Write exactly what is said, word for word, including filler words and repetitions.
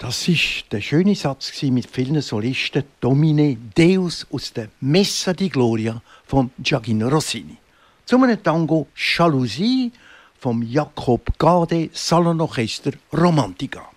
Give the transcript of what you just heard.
Das war der schöne Satz mit vielen Solisten. Domine Deus aus der Messa di Gloria von Gioacchino Rossini. Zu einem Tango Jalousie vom Jakob Gade Salonorchester Romantica.